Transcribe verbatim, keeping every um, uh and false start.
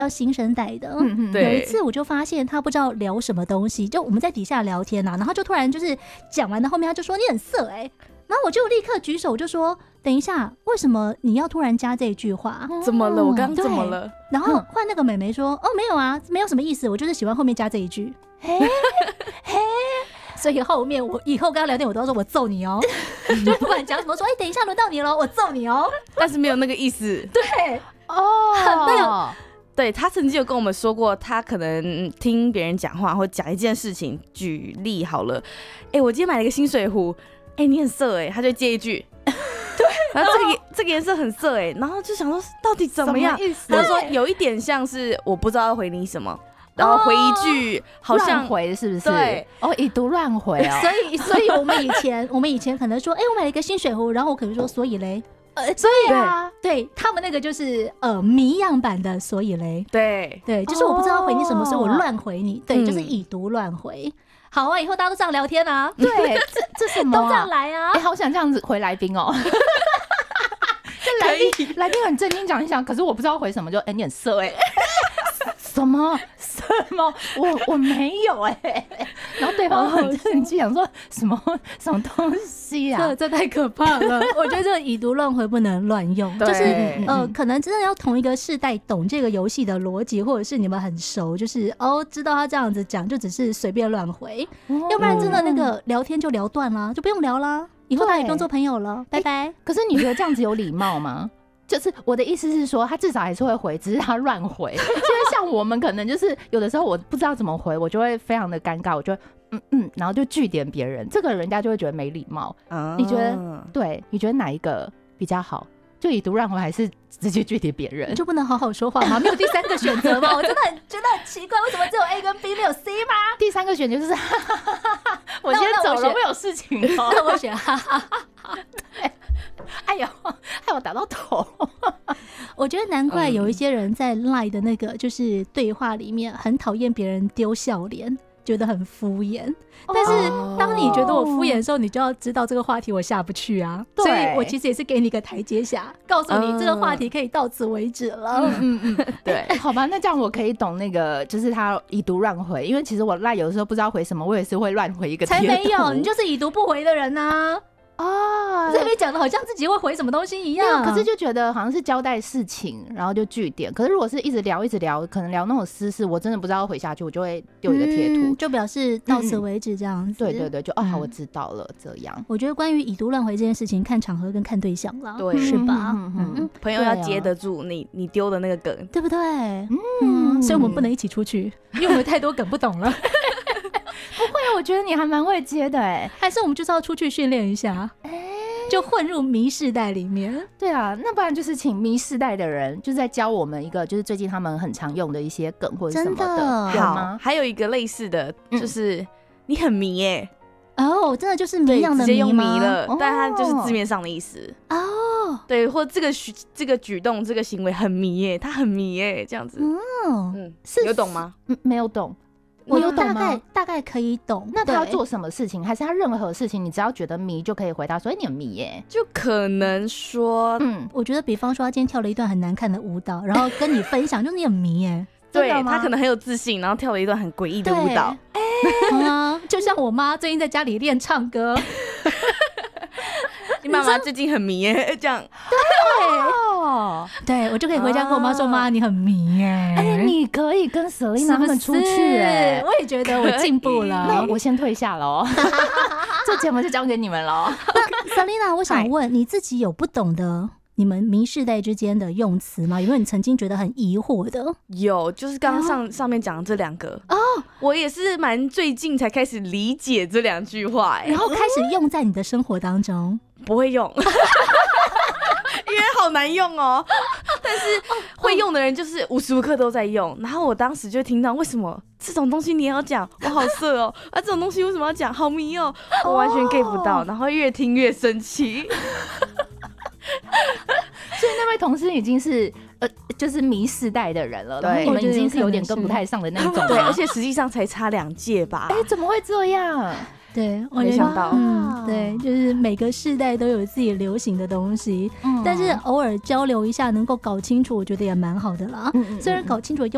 要新生代的。 嗯有一次我就发现他不知道聊什么东西，就我们在底下聊天啊，然后就突然就是讲完的后面他就说你很色哎、欸，然后我就立刻举手就说等一下，为什么你要突然加这句话？ 怎么了？我刚刚怎么了？ 然后换那个妹妹说哦没有啊，没有什么意思，我就是喜欢后面加这一句。嘿嘿。所以后面我以后跟他聊天，我都要说我揍你哦、喔，就不管讲什么说，哎、欸，等一下轮到你了，我揍你哦、喔。 但是没有那个意思。 对哦， 很没有。 对，他曾经有跟我们说过，他可能听别人讲话或讲一件事情，举例好了，哎、欸，我今天买了一个新水壶，哎、欸，你很色哎、欸，他就接一句。对，然后这个这个颜色很色哎、欸，然后就想说到底怎么样？ 什么意思？ 他说有一点像是我不知道要回你什么。然后回一句，好像回是不是？ 对， 哦，已读乱回哦。 所以，所以我们以前，我们以前可能说，哎、欸，我买了一个新水壶，然后我可能说，所以嘞， 呃，所以啊， 对他们那个就是呃谜样版的，所以嘞， 对对，就是我不知道回你什么， 哦、 所以我乱回你，对， 嗯、 就是已读乱回。好啊，以后大家都这样聊天啊， 对，这这什么、啊、 都这样来啊， 哎、欸，好想这样子回来宾哦。来宾来宾很正经讲一讲，可是我不知道回什么，就哎、欸、你很色哎、欸。什么什么？我我没有哎、欸，然后对方很生气，想说什么什么东西啊？ 这这太可怕了！我觉得这个已读乱回不能乱用，就是呃，可能真的要同一个世代懂这个游戏的逻辑，或者是你们很熟，就是哦知道他这样子讲，就只是随便乱回，哦、要不然真的那个聊天就聊断啦，就不用聊啦，以后大家也不用做朋友了，拜拜、欸。 可是你觉得这样子有礼貌吗？就是我的意思是说，他至少还是会回，只是他乱回。因为像我们可能就是有的时候我不知道怎么回，我就会非常的尴尬，我就嗯嗯，然后就句点别人，这个人家就会觉得没礼貌。啊、你觉得？对，你觉得哪一个比较好？就已读乱回还是直接句点别人？ 就不能好好说话吗？没有第三个选择吗？我真的很觉得很奇怪，为什么只有 A 跟 B 没有 C 吗？ 第三个选择就是哈哈哈哈，我先走了，会有事情哦。 那我选哈哈哈。 对。哎呦，害我打到头！ 我觉得难怪有一些人在 LINE 的那个就是对话里面很讨厌别人丢笑脸，觉得很敷衍。但是当你觉得我敷衍的时候，你就要知道这个话题我下不去啊。所以我其实也是给你个台阶下，告诉你这个话题可以到此为止了。 嗯嗯嗯，对，欸、好吧，那这样我可以懂那个，就是他已读乱回，因为其实我 LINE 有的时候不知道回什么，我也是会乱回一个贴图。 才没有，你就是已读不回的人啊。哦，这边讲的好像自己会回什么东西一样， 可是就觉得好像是交代事情，然后就句点。可是如果是一直聊一直聊，可能聊那种私事，我真的不知道回下去，我就会丢一个贴图、嗯， 就表示到此为止这样子。嗯、 对对对，就哦好，我知道了、嗯、这样。 我觉得关于已读乱回这件事情，看场合跟看对象啦， 对， 是吧？ 嗯嗯嗯、朋友要接得住你、啊、你丢的那个梗， 对不对？嗯，所以我们不能一起出去，因为我们太多梗不懂了。 不会啊，我觉得你还蛮会接的哎、欸， 还是我们就是要出去训练一下。就混入迷世代里面。 对啊，那不然就是请迷世代的人，就是在教我们一个，就是最近他们很常用的一些梗或者什么的， 的有吗？ 还有一个类似的，就是、嗯、你很迷耶、 欸。哦，真的就是迷样的迷吗？ 直接用迷了，哦、但它就是字面上的意思。 哦， 对，或这个这个举动、这个行为很迷耶，他很迷耶，这样子。嗯嗯，是有懂吗？ 嗯，没有懂。 我有大概大概可以懂， 那他要做什么事情，还是他任何事情，你只要觉得迷就可以回答说，哎，你很迷耶， 就可能说， 嗯，我觉得比方说他今天跳了一段很难看的舞蹈，然后跟你分享，就是你很迷耶， 对他可能很有自信，然后跳了一段很诡异的舞蹈， 哎、欸啊，就像我妈最近在家里练唱歌。 你妈妈最近很迷耶，这样对哦，对我就可以回家跟我妈说，妈、啊，你很迷耶， 哎、欸，你可以跟 Selina 他们出去哎， 我也觉得我进步了， 那我先退下了哦，这节目就交给你们了。 那 Selina， 我想问你自己有不懂的你们迷世代之间的用词吗？有没有你曾经觉得很疑惑的？ 有，就是刚刚上、哦、上面讲的这两个哦，我也是蛮最近才开始理解这两句话，哎， 然后开始用在你的生活当中。 不会用，因为好难用哦。但是会用的人就是无时无刻都在用。然后我当时就听到，为什么这种东西你也要讲？我好色哦！啊，这种东西为什么要讲？好迷哦！我完全 get 不到，然后越听越生气。 所以那位同事已经是呃，就是迷世代的人了，对，你们已经是有点跟不太上的那一种了。 对，而且实际上才差两届吧？ 哎、欸，怎么会这样？ 对，我没想到， 嗯，对，就是每个世代都有自己流行的东西，嗯、但是偶尔交流一下，能够搞清楚，我觉得也蛮好的啦。嗯嗯嗯，虽然搞清楚用